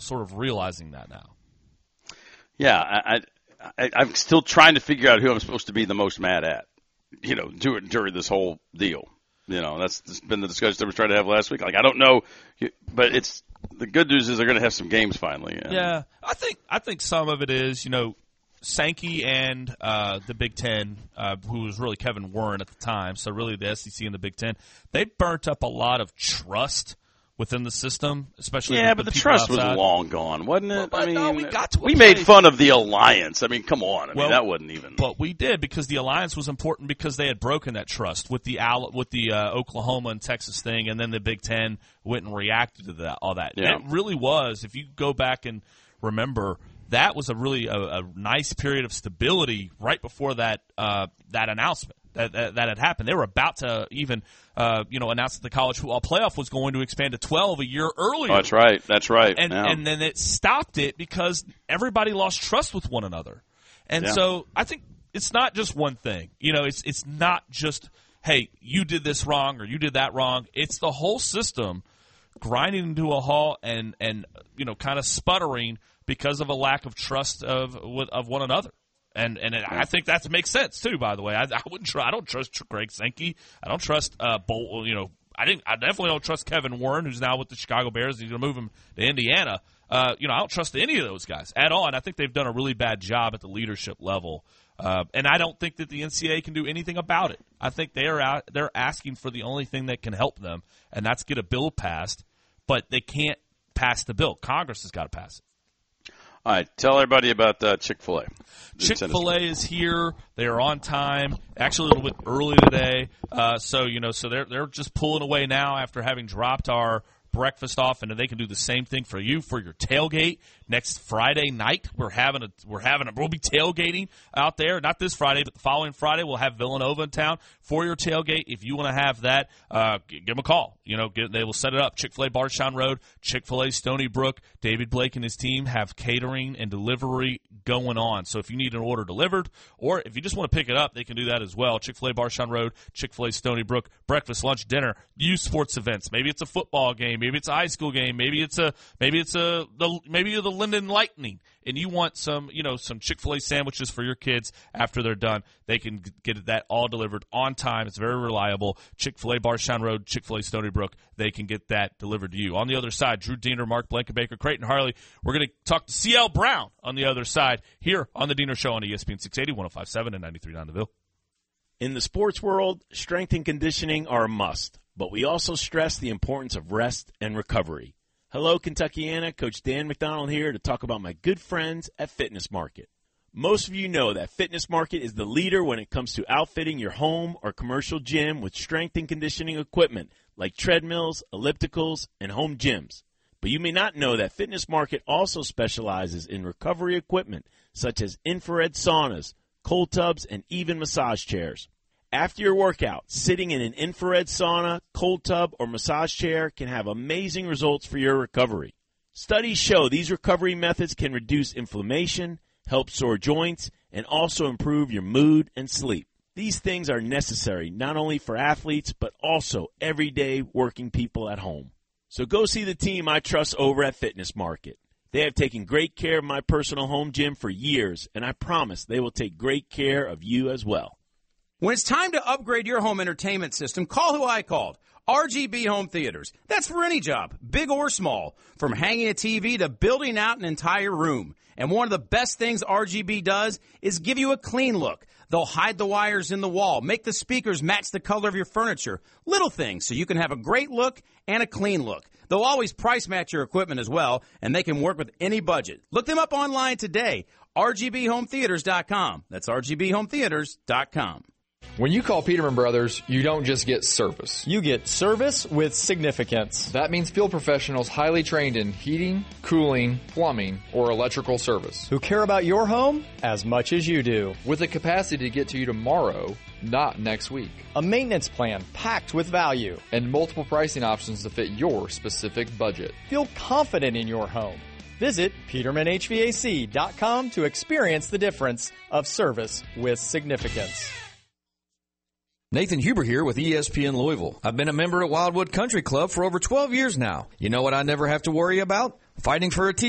sort of realizing that now. Yeah, I'm still trying to figure out who I'm supposed to be the most mad at, during this whole deal. That's been the discussion that we tried to have last week. Like, I don't know, but the good news is they're going to have some games finally. Yeah, I think some of it is, Sankey and the Big Ten, who was really Kevin Warren at the time, so really the SEC and the Big Ten, they burnt up a lot of trust within the system, especially but the trust was long gone, wasn't it? We made fun of the alliance. I mean, come on. That wasn't even. But we did, because the alliance was important because they had broken that trust with the Oklahoma and Texas thing, and then the Big Ten went and reacted to all that. Yeah. And it really was, if you go back and remember, that was a really a nice period of stability right before that announcement that had happened. They were about to even announce that the college football playoff was going to expand to 12 a year earlier. Oh, that's right. And then it stopped it because everybody lost trust with one another. And so I think it's not just one thing. It's not just, hey, you did this wrong or you did that wrong. It's the whole system grinding to a halt and kind of sputtering because of a lack of trust of one another. I think that makes sense too. By the way, I don't trust Greg Sankey. I don't trust Bowl. I definitely don't trust Kevin Warren, who's now with the Chicago Bears. He's going to move him to Indiana. I don't trust any of those guys at all. And I think they've done a really bad job at the leadership level. And I don't think that the NCAA can do anything about it. I think they're asking for the only thing that can help them, and that's get a bill passed. But they can't pass the bill. Congress has got to pass it. All right, tell everybody about Chick-fil-A. Chick-fil-A is here. They are on time. Actually, a little bit early today. So they're just pulling away now after having dropped our breakfast off, and they can do the same thing for you for your tailgate next Friday night. We'll be tailgating out there. Not this Friday, but the following Friday we'll have Villanova in town for your tailgate. If you want to have that, give them a call. They will set it up. Chick-fil-A Bardstown Road, Chick-fil-A Stony Brook. David Blake and his team have catering and delivery going on. So if you need an order delivered, or if you just want to pick it up, they can do that as well. Chick-fil-A Bardstown Road, Chick-fil-A Stony Brook. Breakfast, lunch, dinner, youth sports events. Maybe it's a football game. Maybe it's a high school game. Maybe you're the Linden Lightning, and you want some Chick-fil-A sandwiches for your kids after they're done. They can get that all delivered on time. It's very reliable. Chick-fil-A Bardstown Road, Chick-fil-A Stony Brook. They can get that delivered to you. On the other side, Drew Diener, Mark Blankenbaker, Creighton Harley. We're going to talk to C.L. Brown on the other side here on the Diener Show on ESPN 680, 105.7, and 93.9 The Ville. In the sports world, strength and conditioning are a must, but we also stress the importance of rest and recovery. Hello, Kentuckiana. Coach Dan McDonald here to talk about my good friends at Fitness Market. Most of you know that Fitness Market is the leader when it comes to outfitting your home or commercial gym with strength and conditioning equipment like treadmills, ellipticals, and home gyms. But you may not know that Fitness Market also specializes in recovery equipment such as infrared saunas, cold tubs, and even massage chairs. After your workout, sitting in an infrared sauna, cold tub, or massage chair can have amazing results for your recovery. Studies show these recovery methods can reduce inflammation, help sore joints, and also improve your mood and sleep. These things are necessary not only for athletes, but also everyday working people at home. So go see the team I trust over at Fitness Market. They have taken great care of my personal home gym for years, and I promise they will take great care of you as well. When it's time to upgrade your home entertainment system, call who I called. RGB Home Theaters. That's for any job, big or small, from hanging a TV to building out an entire room. And one of the best things RGB does is give you a clean look. They'll hide the wires in the wall, make the speakers match the color of your furniture. Little things so you can have a great look and a clean look. They'll always price match your equipment as well, and they can work with any budget. Look them up online today, rgbhometheaters.com. That's rgbhometheaters.com. When you call Peterman Brothers, you don't just get service. You get service with significance. That means field professionals highly trained in heating, cooling, plumbing, or electrical service. Who care about your home as much as you do. With the capacity to get to you tomorrow, not next week. A maintenance plan packed with value. And multiple pricing options to fit your specific budget. Feel confident in your home. Visit PetermanHVAC.com to experience the difference of service with significance. Nathan Huber here with ESPN Louisville. I've been a member at Wildwood Country Club for over 12 years now. You know what I never have to worry about? Fighting for a TV.